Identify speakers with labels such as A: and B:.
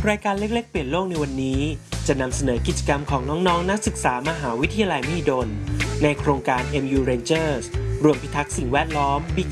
A: รายการเล็กๆเปลี่ยนโลกในวันนี้จะนำเสนอกิจกรรมของน้องๆนักศึกษามหาวิทยาลัยมหิดลในโครงการ MU Rangers รวมพิทักษ์สิ่งแวดล้อม Big